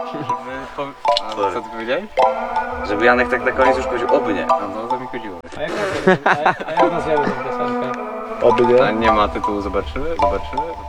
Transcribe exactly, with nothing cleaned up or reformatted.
A co ty powiedziałeś? Żeby Janek tak na koniec już powiedział oby nie. No, no to mi chodziło. A jak, a jak nazwiemy tę piosenkę? Oby nie. A nie ma tytułu, zobaczymy? Zobaczymy?